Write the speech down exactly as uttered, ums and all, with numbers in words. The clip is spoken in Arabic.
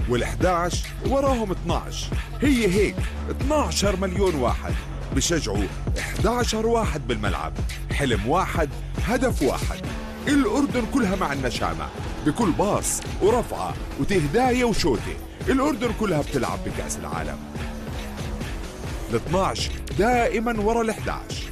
وال11 وراهم اثنعش. هي هيك اثنعش مليون واحد بشجعوا احدعش واحد بالملعب. حلم واحد، هدف واحد. الأردن كلها مع النشامة بكل باص ورفعة وتهداية وشوتة. الأردن كلها بتلعب بكأس العالم. الاثنعش دائما ورا الاحدعش.